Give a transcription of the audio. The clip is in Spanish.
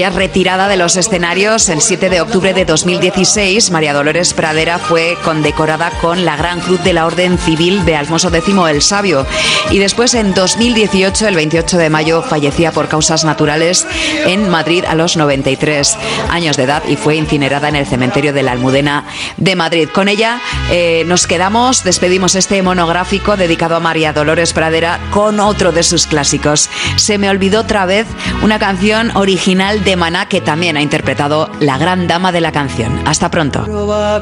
ya retirada de los escenarios, el 7 de octubre de 2016, María Dolores Pradera fue condecorada con la Gran Cruz de la Orden Civil de Alfonso X el Sabio. Y después, en 2018, el 28 de mayo, fallecía por causas naturales en Madrid a los 93 años de edad y fue incinerada en el cementerio de la Almudena de Madrid. Con ella nos quedamos, despedimos este monográfico dedicado a María Dolores Pradera con otro de sus clásicos. Se me olvidó otra vez, una canción original de Maná que también ha interpretado la gran dama de la canción. Hasta pronto.